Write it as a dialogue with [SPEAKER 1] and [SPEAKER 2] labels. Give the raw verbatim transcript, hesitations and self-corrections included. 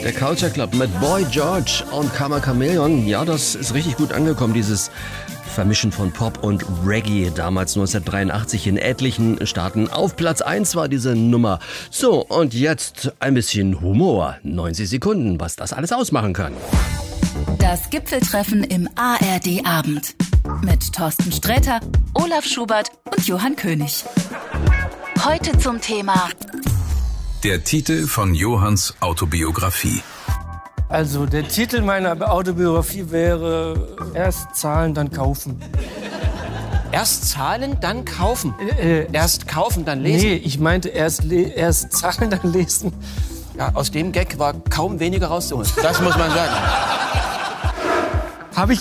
[SPEAKER 1] Der Culture Club mit Boy George und Karma Chameleon. Ja, das ist richtig gut angekommen, dieses Vermischen von Pop und Reggae. Damals neunzehnhundertdreiundachtzig in etlichen Staaten. Auf Platz eins war diese Nummer. So, und jetzt ein bisschen Humor. neunzig Sekunden, was das alles ausmachen kann.
[SPEAKER 2] Das Gipfeltreffen im A R D-Abend. Mit Thorsten Sträter, Olaf Schubert und Johann König. Heute zum Thema...
[SPEAKER 3] Der Titel von Johanns Autobiografie.
[SPEAKER 4] Also der Titel meiner Autobiografie wäre Erst zahlen, dann kaufen.
[SPEAKER 5] Erst zahlen, dann kaufen.
[SPEAKER 4] Äh,
[SPEAKER 5] Erst kaufen, dann lesen.
[SPEAKER 4] Nee, ich meinte erst, le- erst zahlen, dann lesen.
[SPEAKER 5] Ja, aus dem Gag war kaum weniger rauszuholen. Das muss man sagen.
[SPEAKER 4] Habe ich